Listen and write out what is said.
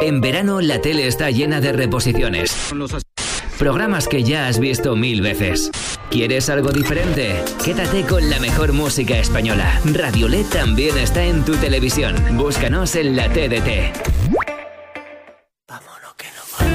En verano la tele está llena de reposiciones. Programas que ya has visto 1000 veces. ¿Quieres algo diferente? Quédate con la mejor música española. Radio LED también está en tu televisión. Búscanos en la TDT.